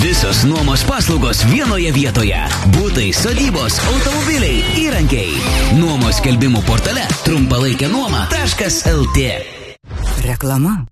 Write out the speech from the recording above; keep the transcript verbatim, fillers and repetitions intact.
Visos nuomos paslaugos vienoje vietoje. Butai, sodybos, automobiliai, įrankiai. Nuomos skelbimų portale trumpalaikė nuoma taškas lt. Reklama.